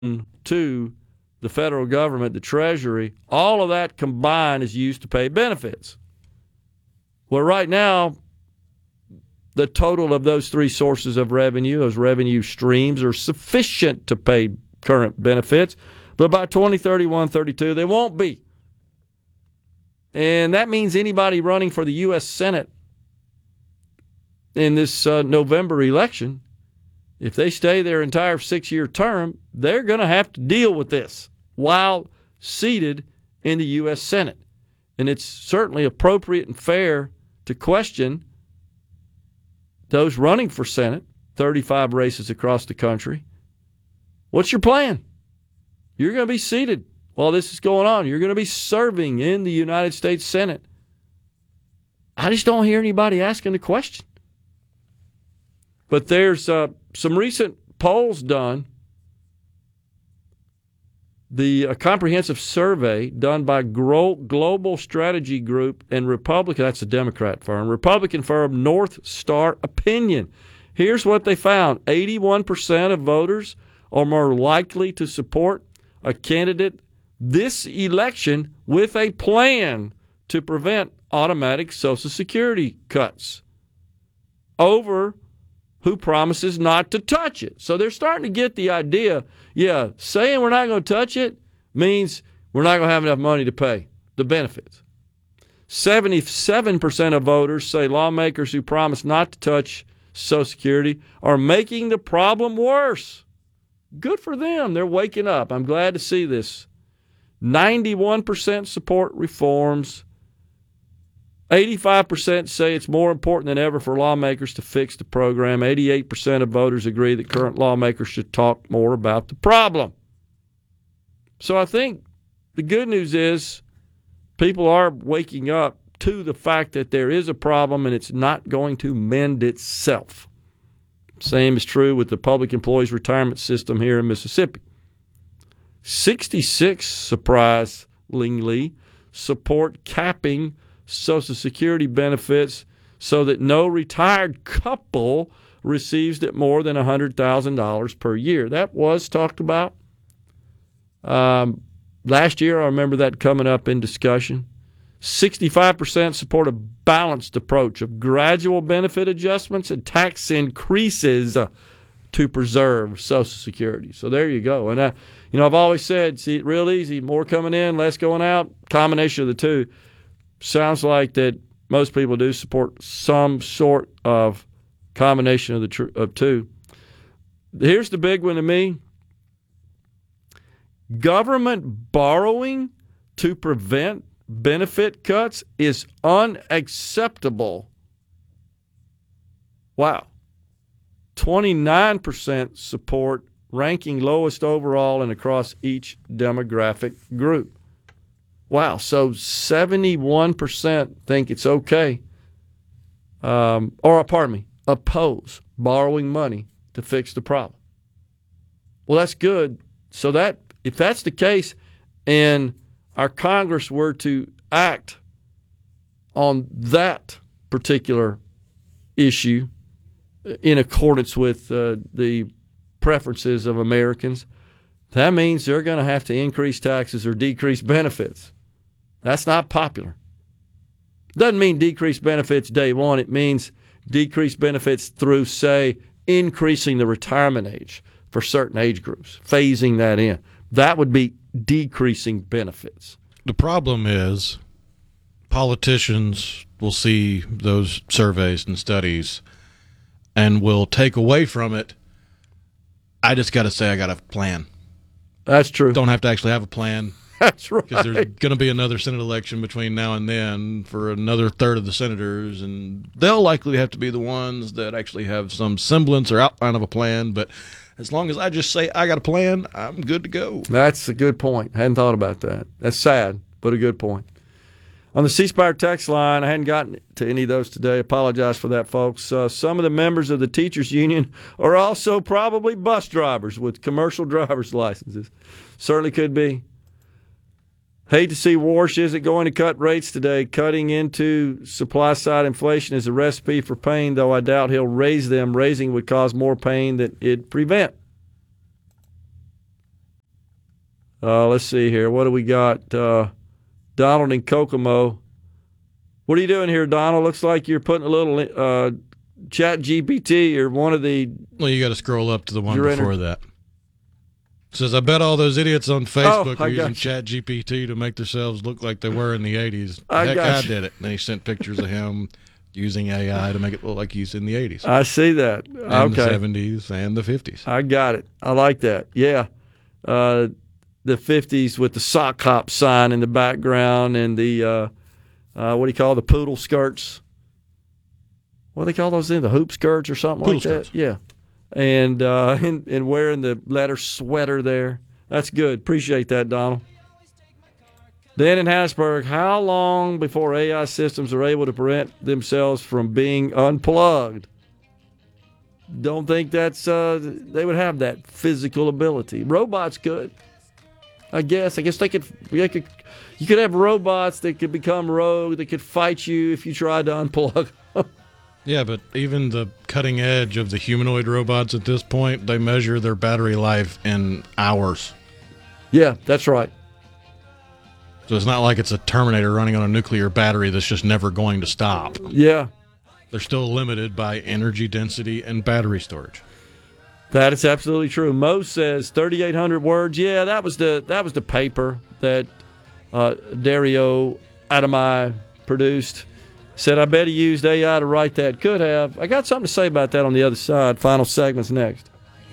to the federal government, the Treasury, all of that combined is used to pay benefits. Well, right now, the total of those three sources of revenue, those revenue streams, are sufficient to pay current benefits. But by 2031, 32, they won't be. And that means anybody running for the U.S. Senate in this November election, if they stay their entire 6-year term, they're going to have to deal with this while seated in the U.S. Senate. And it's certainly appropriate and fair to question those running for Senate, 35 races across the country. What's your plan? You're going to be seated while this is going on. You're going to be serving in the United States Senate. I just don't hear anybody asking the question. But there's some recent polls done. A comprehensive survey done by Global Strategy Group and Republican, that's a Democrat firm, Republican firm North Star Opinion. Here's what they found. 81% of voters are more likely to support a candidate this election with a plan to prevent automatic Social Security cuts over who promises not to touch it. So they're starting to get the idea, saying we're not going to touch it means we're not going to have enough money to pay the benefits. 77% of voters say lawmakers who promise not to touch Social Security are making the problem worse. Good for them. They're waking up. I'm glad to see this. 91% support reforms. 85% say it's more important than ever for lawmakers to fix the program. 88% of voters agree that current lawmakers should talk more about the problem. So I think the good news is people are waking up to the fact that there is a problem and it's not going to mend itself. Same is true with the public employees retirement system here in Mississippi. 66, surprisingly, support capping Social Security benefits so that no retired couple receives it more than $100,000 per year. That was talked about. Last year, I remember that coming up in discussion. 65% support a balanced approach of gradual benefit adjustments and tax increases to preserve Social Security. So there you go. And, I've always said, see, real easy, more coming in, less going out, combination of the two. Sounds like that most people do support some sort of combination of two. Here's the big one to me. Government borrowing to prevent benefit cuts is unacceptable. Wow. 29% support, ranking lowest overall and across each demographic group. Wow, so 71% think it's okay, oppose borrowing money to fix the problem. Well, that's good. So that if that's the case and our Congress were to act on that particular issue in accordance with the preferences of Americans, that means they're going to have to increase taxes or decrease benefits. That's not popular. Doesn't mean decrease benefits day one. It means decrease benefits through, say, increasing the retirement age for certain age groups, phasing that in. That would be decreasing benefits. The problem is politicians will see those surveys and studies and will take away from it, I just got to say I got a plan. That's true. Don't have to actually have a plan. That's right. Because there's going to be another Senate election between now and then for another third of the senators, and they'll likely have to be the ones that actually have some semblance or outline of a plan. But as long as I just say I got a plan, I'm good to go. That's a good point. I hadn't thought about that. That's sad, but a good point. On the C Spire text line, I hadn't gotten to any of those today. Apologize for that, folks. Some of the members of the teachers union are also probably bus drivers with commercial driver's licenses. Certainly could be. Hate to see Warsh isn't going to cut rates today. Cutting into supply-side inflation is a recipe for pain, though I doubt he'll raise them. Raising would cause more pain than it'd prevent. Let's see here. What do we got? Donald in Kokomo. What are you doing here, Donald? Looks like you're putting a little Chat GPT or one of the. Well, you got to scroll up to the one before that. It says, I bet all those idiots on Facebook are using Chat GPT to make themselves look like they were in the 80s. Heck, I did it. And then he sent pictures of him using AI to make it look like he's in the 80s. I see that. And the 70s and the 50s. I got it. I like that. Yeah. The 50s with the sock hop sign in the background and the, what do you call the poodle skirts? What do they call those things? The hoop skirts or something poodle like skirts. that? Yeah. And wearing the letter sweater there. That's good. Appreciate that, Donald. Then in Harrisburg, how long before AI systems are able to prevent themselves from being unplugged? Don't think that's they would have that physical ability. Robots could. I guess they could. You could have robots that could become rogue, that could fight you if you tried to unplug. Yeah, but even the cutting edge of the humanoid robots at this point, they measure their battery life in hours. Yeah, that's right. So it's not like it's a Terminator running on a nuclear battery that's just never going to stop. Yeah. They're still limited by energy density and battery storage. That is absolutely true. Mo says 3,800 words. Yeah, that was the paper that Dario Adamai produced. Said, I bet he used AI to write that. Could have. I got something to say about that on the other side. Final segment's next.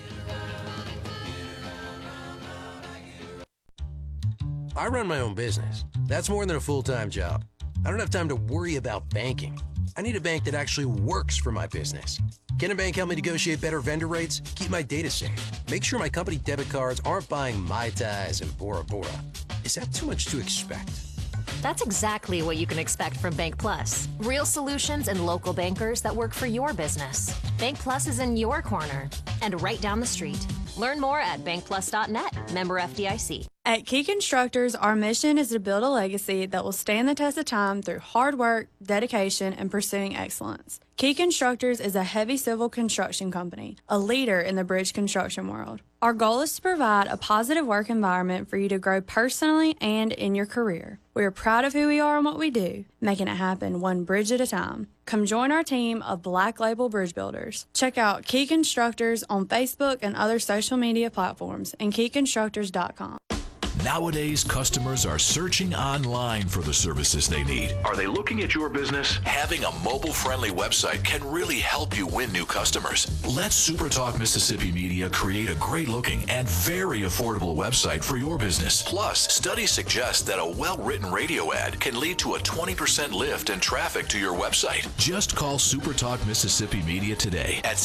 I run my own business. That's more than a full-time job. I don't have time to worry about banking. I need a bank that actually works for my business. Can a bank help me negotiate better vendor rates, keep my data safe, make sure my company debit cards aren't buying Mai Tais and Bora Bora? Is that too much to expect? That's exactly what you can expect from Bank Plus. Real solutions and local bankers that work for your business. Bank Plus is in your corner and right down the street. Learn more at bankplus.net. Member FDIC. At Key Constructors, our mission is to build a legacy that will stand the test of time through hard work, dedication, and pursuing excellence. Key Constructors is a heavy civil construction company, a leader in the bridge construction world. Our goal is to provide a positive work environment for you to grow personally and in your career. We are proud of who we are and what we do, making it happen one bridge at a time. Come join our team of Black Label Bridge Builders. Check out Key Constructors on Facebook and other social media platforms and keyconstructors.com. Nowadays, customers are searching online for the services they need. Are they looking at your business? Having a mobile-friendly website can really help you win new customers. Let SuperTalk Mississippi Media create a great-looking and very affordable website for your business. Plus, studies suggest that a well-written radio ad can lead to a 20% lift in traffic to your website. Just call SuperTalk Mississippi Media today at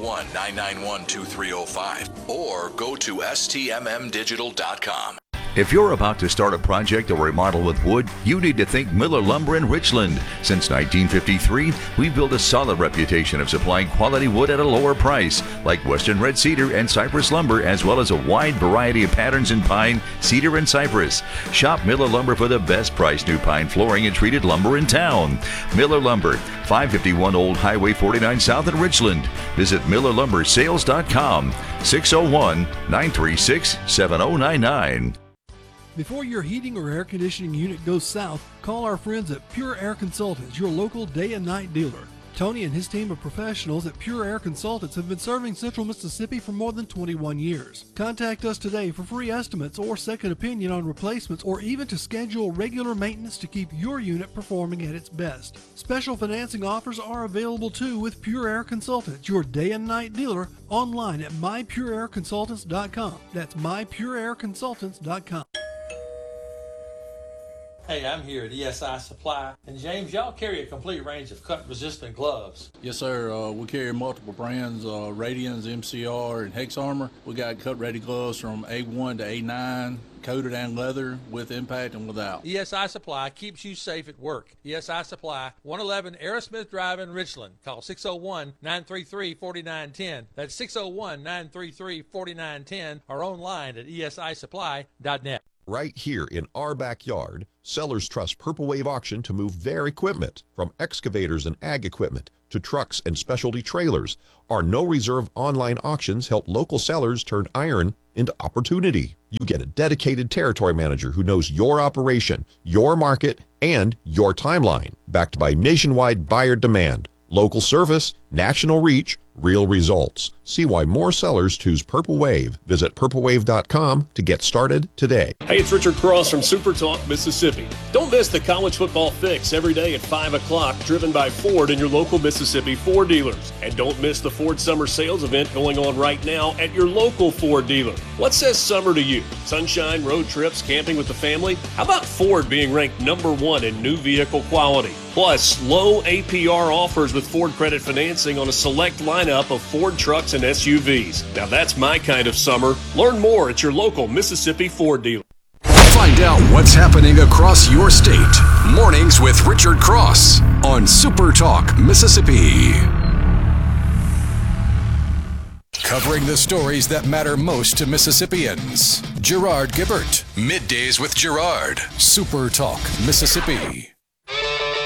601-991-2305 or go to stmmdigital.com. If you're about to start a project or remodel with wood, you need to think Miller Lumber in Richland. Since 1953, we've built a solid reputation of supplying quality wood at a lower price, like Western Red Cedar and Cypress Lumber, as well as a wide variety of patterns in pine, cedar, and cypress. Shop Miller Lumber for the best price new pine flooring and treated lumber in town. Miller Lumber, 551 Old Highway 49 South in Richland. Visit MillerLumberSales.com, 601-936-7099. Before your heating or air conditioning unit goes south, call our friends at Pure Air Consultants, your local day and night dealer. Tony and his team of professionals at Pure Air Consultants have been serving Central Mississippi for more than 21 years. Contact us today for free estimates or second opinion on replacements, or even to schedule regular maintenance to keep your unit performing at its best. Special financing offers are available too with Pure Air Consultants, your day and night dealer, online at mypureairconsultants.com. That's mypureairconsultants.com. Hey, I'm here at ESI Supply. And James, y'all carry a complete range of cut-resistant gloves. Yes, sir. We carry multiple brands, Radians, MCR, and Hex Armor. We got cut-ready gloves from A1 to A9, coated and leather, with impact and without. ESI Supply keeps you safe at work. ESI Supply, 111 Aerosmith Drive in Richland. Call 601-933-4910. That's 601-933-4910 or online at esisupply.net. Right here in our backyard, sellers trust Purple Wave Auction to move their equipment, from excavators and ag equipment to trucks and specialty trailers. Our no-reserve online auctions help local sellers turn iron into opportunity. You get a dedicated territory manager who knows your operation, your market, and your timeline, backed by nationwide buyer demand, local service, national reach, real results. See why more sellers choose Purple Wave. Visit purplewave.com to get started today. Hey, it's Richard Cross from Super Talk, Mississippi. Don't miss the college football fix every day at 5 o'clock, driven by Ford and your local Mississippi Ford dealers. And don't miss the Ford Summer Sales event going on right now at your local Ford dealer. What says summer to you? Sunshine, road trips, camping with the family? How about Ford being ranked #1 in new vehicle quality? Plus, low APR offers with Ford credit financing on a select lineup of Ford trucks and SUVs. Now that's my kind of summer. Learn more at your local Mississippi Ford dealer. Find out what's happening across your state. Mornings with Richard Cross on Super Talk, Mississippi. Covering the stories that matter most to Mississippians. Gerard Gibbert. Middays with Gerard. Super Talk, Mississippi.